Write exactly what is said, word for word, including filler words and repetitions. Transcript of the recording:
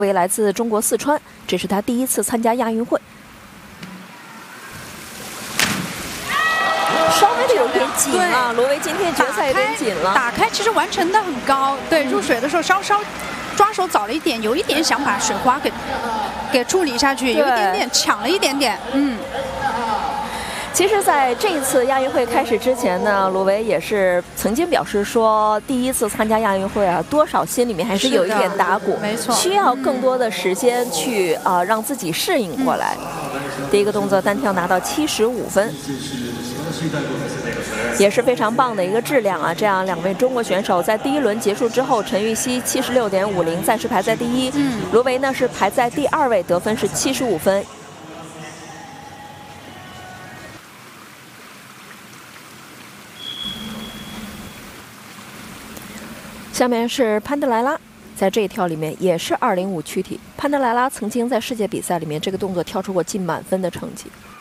为来自中国四川，这是他第一次参加亚运会。稍微的有点紧啊，罗维今天决赛有点紧了。 打开其实完成的很高，对，入水的时候稍稍抓手早了一点，有一点想把水花给给处理下去，有一点点抢了一点点，嗯。 其实，在这一次亚运会开始之前呢，罗维也是曾经表示说，第一次参加亚运会啊，多少心里面还是有一点打鼓， 没错， 需要更多的时间去啊、呃、让自己适应过来。嗯、第一个动作单挑拿到七十五分，也是非常棒的一个质量啊！这样两位中国选手在第一轮结束之后，陈芋汐七十六点五零暂时排在第一，嗯，罗维呢是排在第二位，得分是七十五分。 下面是潘德莱拉，在这一跳里面也是二零五躯体。潘德莱拉曾经在世界比赛里面这个动作跳出过近满分的成绩。